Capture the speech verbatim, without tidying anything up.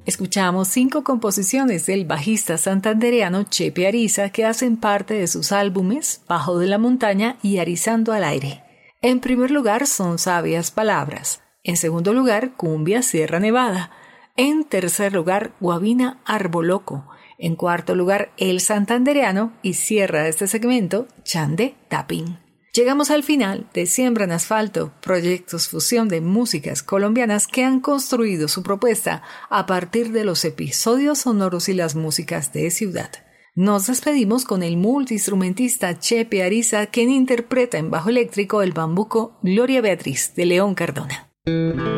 Escuchamos cinco composiciones del bajista santandereano Chepe Ariza que hacen parte de sus álbumes Bajo de la Montaña y Arizando al Aire. En primer lugar son Sabias Palabras. En segundo lugar, Cumbia Sierra Nevada. En tercer lugar, Guabina Arboloco. En cuarto lugar, El Santandereano. Y cierra este segmento, Chande Tapping. Llegamos al final de Siembra en Asfalto, proyectos fusión de músicas colombianas que han construido su propuesta a partir de los episodios sonoros y las músicas de ciudad. Nos despedimos con el multiinstrumentista Chepe Ariza, quien interpreta en bajo eléctrico el bambuco Gloria Beatriz de León Cardona.